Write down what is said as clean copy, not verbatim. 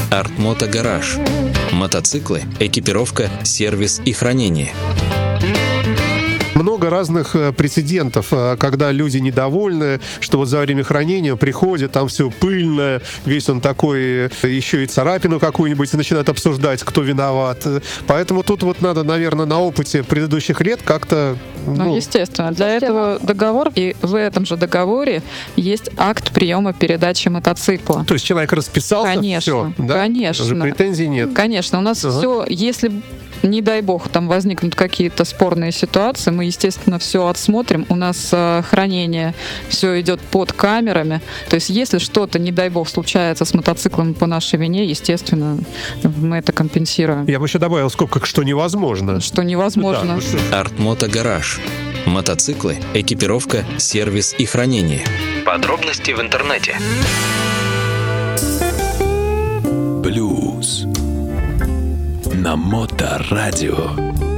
Артмото Гараж. Мотоциклы, экипировка, сервис и хранение. Много разных прецедентов, когда люди недовольны, что вот за время хранения приходят, там все пыльное, весь он такой, еще и царапину какую-нибудь, и начинают обсуждать, кто виноват. Поэтому тут вот надо, наверное, на опыте предыдущих лет как-то... Естественно. Для этого договор, и в этом же договоре есть акт приема передачи мотоцикла. То есть человек расписался, Конечно, все, да? конечно. Уже претензий нет. Конечно, у нас все, если, не дай бог, там возникнут какие-то спорные ситуации, мы, естественно, все отсмотрим. У нас хранение все идет под камерами. То есть, если что-то, не дай бог, случается с мотоциклом по нашей вине, естественно, мы это компенсируем. Я бы еще добавил, что невозможно. Что невозможно. Да. Артмото Гараж. Мотоциклы, экипировка, сервис и хранение. Подробности в интернете. Блюз на Моторадио.